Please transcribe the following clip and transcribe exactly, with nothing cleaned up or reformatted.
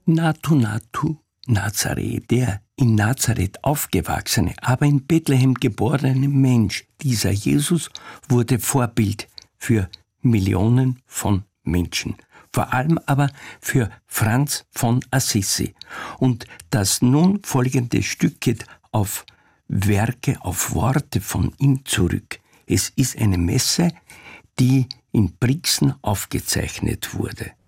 Natu Natu Nazareth, der in Nazareth aufgewachsene, aber in Bethlehem geborene Mensch, dieser Jesus, wurde Vorbild für Millionen von Menschen. Vor allem aber für Franz von Assisi. Und das nun folgende Stück geht auf Werke, auf Worte von ihm zurück. Es ist eine Messe, die in Brixen aufgezeichnet wurde.